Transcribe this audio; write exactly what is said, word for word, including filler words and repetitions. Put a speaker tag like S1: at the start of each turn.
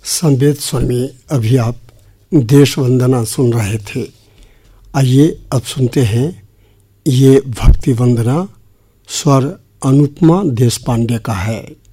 S1: संवेद स्वर में अभी आप देश वंदना सुन रहे थे। आइए अब सुनते हैं ये भक्ति वंदना, स्वर अनुपमा देशपांडे का है।